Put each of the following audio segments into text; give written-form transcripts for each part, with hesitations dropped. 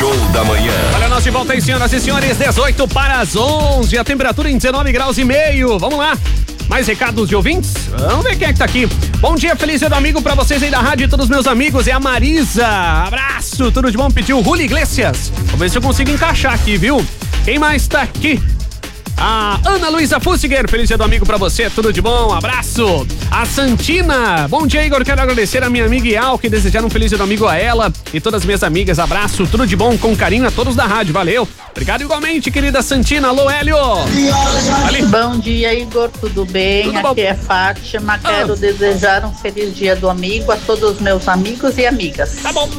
Show da Manhã. Olha, nós de volta aí, senhoras e senhores, 18 para as 11, a temperatura em 19 graus e meio. Vamos lá. Mais recados de ouvintes? Vamos ver quem é que tá aqui. Bom dia, feliz dia do amigo pra vocês aí da rádio e todos os meus amigos. É a Marisa. Abraço, tudo de bom? Pediu o Julio Iglesias. Vamos ver se eu consigo encaixar aqui, viu? Quem mais tá aqui? A Ana Luísa Fussiger, feliz dia do amigo pra você, tudo de bom, abraço. A Santina, bom dia, Igor, quero agradecer a minha amiga Ial, que desejaram um feliz dia do amigo a ela e todas as minhas amigas, abraço, tudo de bom, com carinho a todos da rádio, valeu. Obrigado igualmente, querida Santina, alô, Hélio. Ali. Bom dia, Igor, tudo bem? Tudo Aqui bom? é Fátima, quero desejar um feliz dia do amigo a todos os meus amigos e amigas. Tá bom.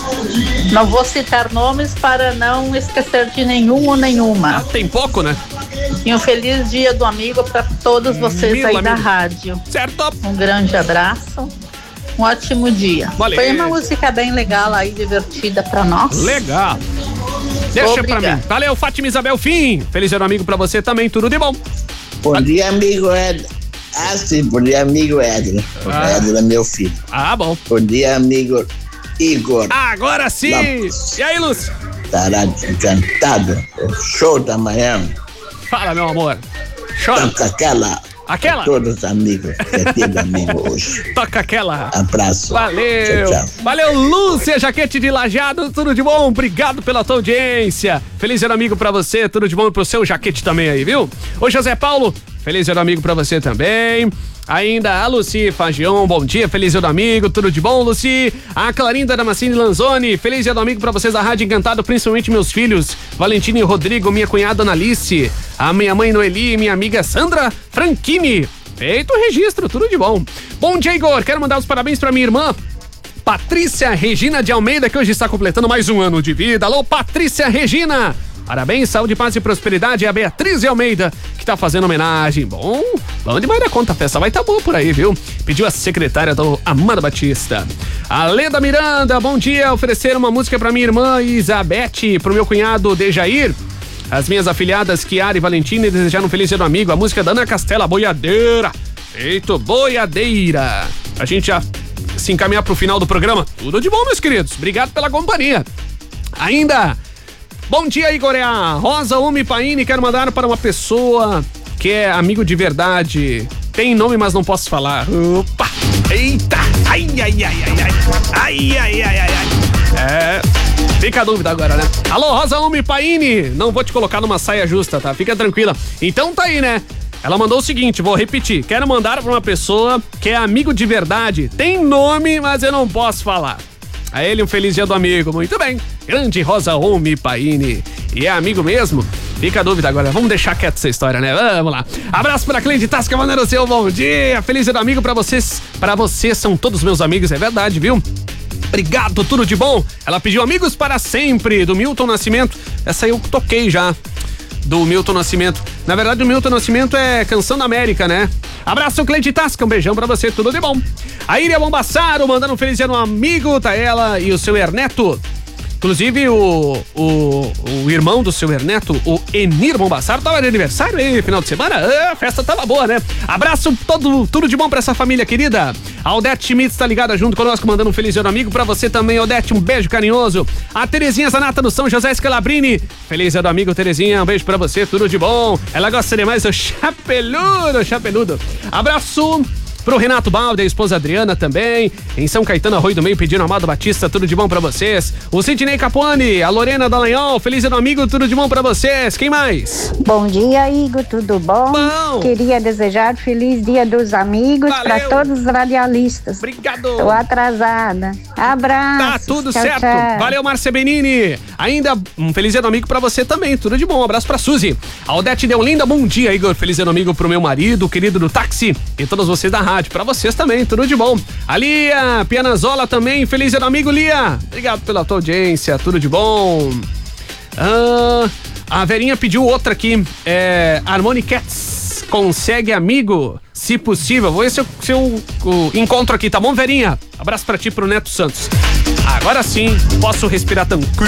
Não vou citar nomes para não esquecer de nenhum ou nenhuma. Tem pouco, né? E um feliz dia do amigo para todos vocês Meu aí da amigo. rádio. Certo. Um grande abraço, um ótimo dia. Valeu. Foi uma música bem legal aí, divertida para nós. Legal. Deixa Obrigada. pra mim. Valeu, Fátima Isabel Fim. Feliz dia do amigo pra você também, tudo de bom. Bom dia, amigo Ed. Ah, sim, bom dia, amigo Edna. Edna é meu filho. Ah, bom. Bom dia, amigo Igor. Agora sim. Lopes. E aí, Lúcio? Estará encantado. Show da manhã. Fala, meu amor. Chora. Toca aquela. Aquela? Todos os amigos. Que teve amigo hoje. Toca aquela. Abraço. Valeu. Tchau, tchau. Valeu, Lúcia, Jaquete de Lajeado, tudo de bom? Obrigado pela tua audiência. Feliz dia do amigo pra você, tudo de bom e pro seu Jaquete também aí, viu? Ô, José Paulo, feliz dia do amigo pra você também. Ainda a Luci Fagion, bom dia, feliz dia do amigo, tudo de bom, Luci? A Clarinda Damascene Lanzoni, feliz dia do amigo pra vocês da Rádio Encantado, principalmente meus filhos, Valentina e Rodrigo, minha cunhada Analice, a minha mãe Noeli, minha amiga Sandra Franchini. Feito o registro, tudo de bom. Bom dia, Igor, quero mandar os parabéns pra minha irmã Patrícia Regina de Almeida, que hoje está completando mais um ano de vida. Alô, Patrícia Regina! Parabéns, saúde, paz e prosperidade. É a Beatriz de Almeida que tá fazendo homenagem. Bom demais da conta, a festa vai tá boa por aí, viu? Pediu a secretária do Amado Batista. A Leda Miranda, bom dia. Oferecer uma música pra minha irmã Isabete, pro meu cunhado Dejair. As minhas afilhadas Kiara e Valentina desejaram um feliz dia do amigo. A música da Ana Castela, Boiadeira. Eita, Boiadeira. A gente já se encaminhar pro final do programa. Tudo de bom, meus queridos. Obrigado pela companhia. Ainda... Bom dia, Igor, é a Rosa Umi Paine, quero mandar para uma pessoa que é amigo de verdade. Tem nome, mas não posso falar. Opa! Eita! Ai, ai, ai, ai, ai. Ai, ai, ai, ai, ai. Fica a dúvida agora, né? Alô, Rosa Umi Paine, não vou te colocar numa saia justa, tá? Fica tranquila. Então tá aí, né? Ela mandou o seguinte, vou repetir. Quero mandar para uma pessoa que é amigo de verdade. Tem nome, mas eu não posso falar. A ele um feliz dia do amigo, muito bem. Grande Rosa Umi Paine. E é amigo mesmo? Fica a dúvida agora, vamos deixar quieto essa história, né? Vamos lá. Abraço pra Cleide Tasca, mandando o seu bom dia. Feliz dia do amigo pra vocês. Pra vocês são todos meus amigos, é verdade, viu? Obrigado, tudo de bom. Ela pediu Amigos para Sempre, do Milton Nascimento. Essa eu toquei já, do Milton Nascimento. Na verdade, o Milton Nascimento é Canção da América, né? Abraço, Cleide Tasca, um beijão pra você, tudo de bom. A Iria Bombassaro, mandando um feliz dia no amigo, tá ela e o seu Ernesto. Inclusive, o irmão do seu Ernesto, o Enir Bombassaro, tava de aniversário aí, final de semana. A festa tava boa, né? Abraço, tudo de bom pra essa família querida. A Odete Schmitz tá ligada junto conosco, mandando um feliz dia no amigo pra você também, Odete, um beijo carinhoso. A Terezinha Zanata do São José Scalabrini, feliz dia do amigo, Terezinha, um beijo pra você, tudo de bom. Ela gosta demais do chapeludo. Abraço pro Renato Balde, a esposa Adriana também. Em São Caetano, Arroio do Meio, pedindo Amado Batista, tudo de bom pra vocês. O Sidney Capuani, a Lorena Dallagnol, feliz dia do amigo, tudo de bom pra vocês. Quem mais? Bom dia, Igor, tudo bom? Bom. Queria desejar feliz dia dos amigos para Valeu. todos os radialistas. Obrigado. Tô atrasada. Abraço. Tá tudo tchau, certo. Tchau. Valeu, Márcia Benini. Ainda um feliz dia do amigo pra você também. Tudo de bom. Um abraço pra Suzy. A Odete Deolinda, bom dia, Igor. Feliz dia do amigo pro meu marido, querido do táxi, e todos vocês da rádio. Pra vocês também, tudo de bom. A Lia Pianazola também. Feliz dia do amigo, Lia. Obrigado pela tua audiência. Tudo de bom. A Verinha pediu outra aqui. Harmony Cats. Consegue amigo? Se possível. Vou ver se eu encontro aqui, tá bom, Verinha? Abraço pra ti, pro Neto Santos. Agora sim, posso respirar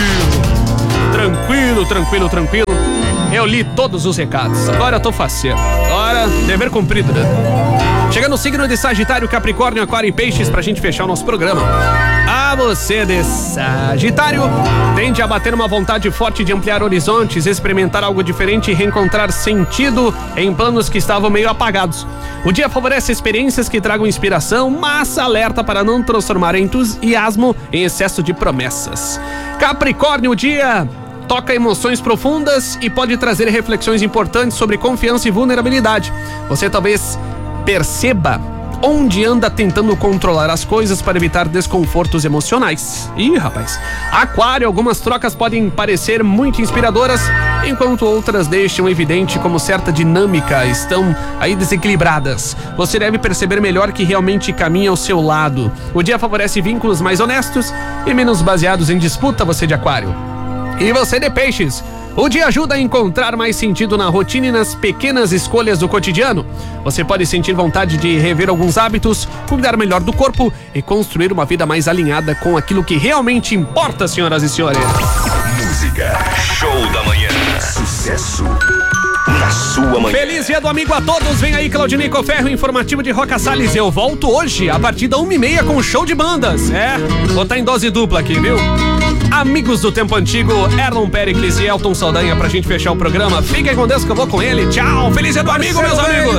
tranquilo. Eu li todos os recados. Agora eu tô faceiro. Agora, dever cumprido, né? Chegando no signo de Sagitário, Capricórnio, Aquário e Peixes pra gente fechar o nosso programa. A você de Sagitário, tende a bater uma vontade forte de ampliar horizontes, experimentar algo diferente e reencontrar sentido em planos que estavam meio apagados. O dia favorece experiências que tragam inspiração, mas alerta para não transformar entusiasmo em excesso de promessas. Capricórnio, o dia toca emoções profundas e pode trazer reflexões importantes sobre confiança e vulnerabilidade. Você talvez perceba onde anda tentando controlar as coisas para evitar desconfortos emocionais. Ih, rapaz. Aquário, algumas trocas podem parecer muito inspiradoras, enquanto outras deixam evidente como certa dinâmica estão aí desequilibradas. Você deve perceber melhor que realmente caminha ao seu lado. O dia favorece vínculos mais honestos e menos baseados em disputa, você de Aquário. E você de Peixes, o dia ajuda a encontrar mais sentido na rotina e nas pequenas escolhas do cotidiano. Você pode sentir vontade de rever alguns hábitos, cuidar melhor do corpo e construir uma vida mais alinhada com aquilo que realmente importa, senhoras e senhores. Música, show da manhã, sucesso na sua manhã. Feliz dia do amigo a todos. Vem aí Claudinei Coferro, informativo de Roca Salles. Eu volto hoje a partir da 1h30 com show de bandas. Vou estar em dose dupla aqui, viu? Amigos do Tempo Antigo, Erlon Pericles e Elton Saldanha pra gente fechar o programa. Fiquem com Deus que eu vou com ele. Tchau, feliz dia do amigo, meus amigos.